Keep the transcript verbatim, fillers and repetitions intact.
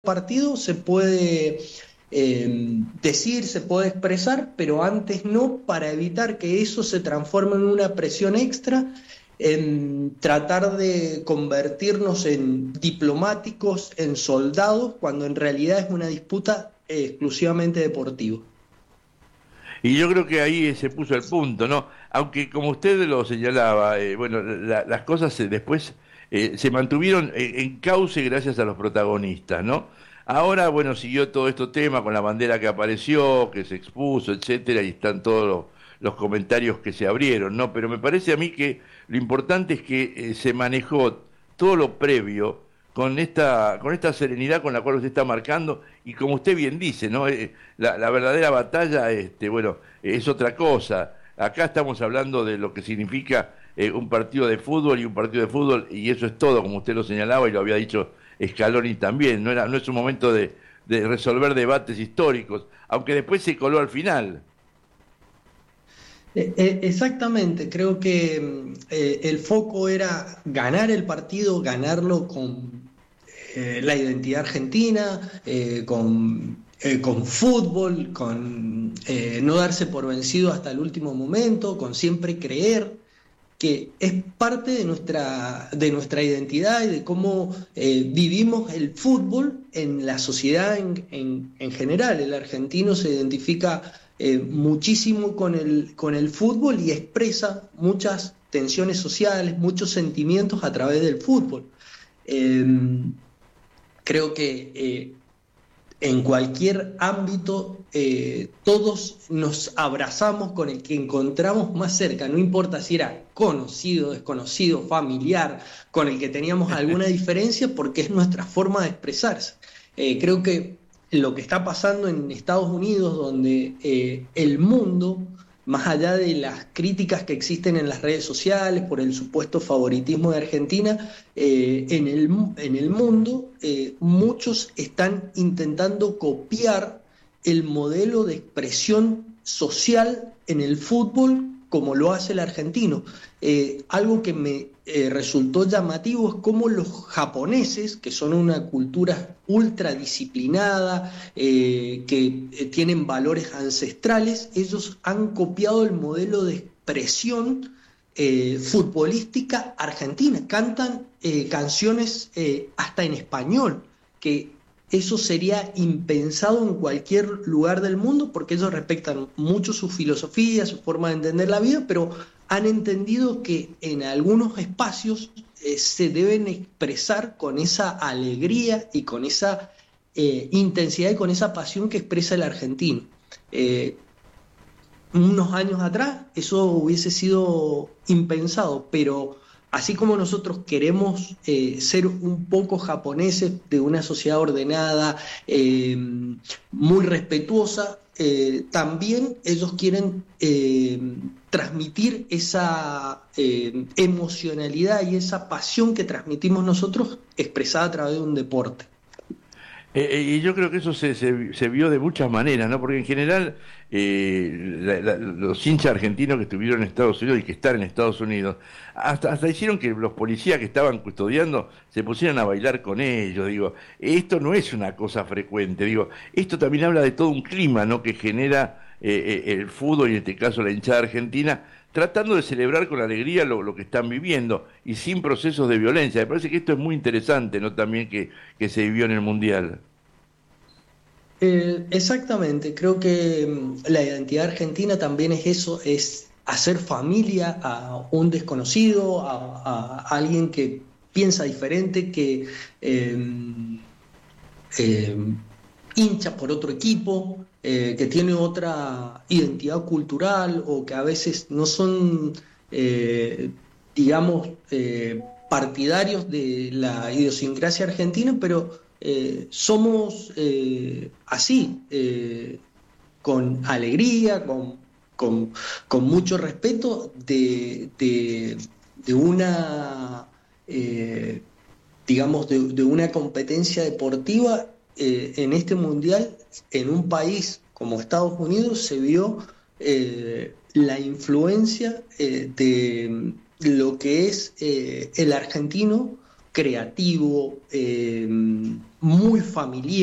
partido se puede eh, decir, se puede expresar, pero antes no, para evitar que eso se transforme en una presión extra, en tratar de convertirnos en diplomáticos, en soldados, cuando en realidad es una disputa eh, exclusivamente deportiva. Y yo creo que ahí se puso el punto, ¿no? Aunque como usted lo señalaba, eh, bueno, la- las cosas se- después eh, se mantuvieron en, en cauce gracias a los protagonistas, ¿no? Ahora, bueno, siguió todo este tema con la bandera que apareció, que se expuso, etcétera, y están todos los, los comentarios que se abrieron, ¿no? Pero me parece a mí que lo importante es que eh, se manejó todo lo previo con esta, con esta serenidad con la cual usted está marcando, y como usted bien dice, ¿no? Eh, la, la verdadera batalla, este, bueno, es otra cosa. Acá estamos hablando de lo que significa eh, un partido de fútbol y un partido de fútbol, y eso es todo, como usted lo señalaba y lo había dicho Scaloni también. No era, no es un momento de, de resolver debates históricos, aunque después se coló al final. Eh, eh, exactamente, creo que mm, eh, el foco era ganar el partido, ganarlo con eh, la identidad argentina, eh, con, eh, con fútbol, con eh, no darse por vencido hasta el último momento, con siempre creer que es parte de nuestra, de nuestra identidad y de cómo eh, vivimos el fútbol en la sociedad en, en, en general. El argentino se identifica eh, muchísimo con el, con el fútbol y expresa muchas tensiones sociales, muchos sentimientos a través del fútbol. Eh, Creo que eh, en cualquier ámbito, eh, todos nos abrazamos con el que encontramos más cerca, no importa si era conocido, desconocido, familiar, con el que teníamos alguna diferencia, porque es nuestra forma de expresarse. Eh, creo que lo que está pasando en Estados Unidos, donde eh, el mundo, más allá de las críticas que existen en las redes sociales por el supuesto favoritismo de Argentina, eh, en el, en el mundo eh, muchos están intentando copiar el modelo de expresión social en el fútbol como lo hace el argentino. Eh, algo que me eh, resultó llamativo es cómo los japoneses, que son una cultura ultra disciplinada, eh, que eh, tienen valores ancestrales, ellos han copiado el modelo de expresión eh, futbolística argentina. Cantan eh, canciones eh, hasta en español, que eso sería impensado en cualquier lugar del mundo, porque ellos respetan mucho su filosofía, su forma de entender la vida, pero han entendido que en algunos espacios eh, se deben expresar con esa alegría y con esa eh, intensidad y con esa pasión que expresa el argentino. Eh, unos años atrás eso hubiese sido impensado, pero así como nosotros queremos eh, ser un poco japoneses de una sociedad ordenada, eh, muy respetuosa, eh, también ellos quieren eh, transmitir esa eh, emocionalidad y esa pasión que transmitimos nosotros expresada a través de un deporte. Eh, eh, y yo creo que eso se, se, se vio de muchas maneras, ¿no? Porque en general eh, la- la- los hinchas argentinos que estuvieron en Estados Unidos y que están en Estados Unidos, hasta, hasta hicieron que los policías que estaban custodiando se pusieran a bailar con ellos. Digo, esto no es una cosa frecuente. Digo, esto también habla de todo un clima, ¿no? Que genera eh, eh, el fútbol y en este caso la hinchada argentina, tratando de celebrar con alegría lo, lo que están viviendo y sin procesos de violencia. Me parece que esto es muy interesante, ¿no? También que, que se vivió en el Mundial. Eh, exactamente, creo que mm, la identidad argentina también es eso, es hacer familia a un desconocido, a, a alguien que piensa diferente, que eh, eh, hincha por otro equipo, eh, que tiene otra identidad cultural o que a veces no son, eh, digamos, eh, partidarios de la idiosincrasia argentina, pero eh, somos eh, así, eh, con alegría, con, con, con mucho respeto de, de, de una... eh, digamos, de, de una competencia deportiva eh, en este mundial, en un país como Estados Unidos, se vio eh, la influencia eh, de lo que es eh, el argentino creativo, eh, muy familiar.